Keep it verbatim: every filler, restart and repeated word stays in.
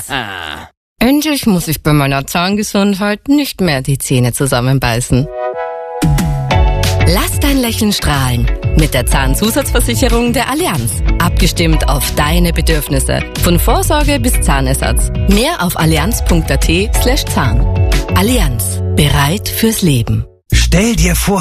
Endlich muss ich bei meiner Zahngesundheit nicht mehr die Zähne zusammenbeißen. Lass dein Lächeln strahlen mit der Zahnzusatzversicherung der Allianz. Abgestimmt auf deine Bedürfnisse. Von Vorsorge bis Zahnersatz. Mehr auf allianz.at slash Zahn. Allianz. Bereit fürs Leben. Stell dir vor,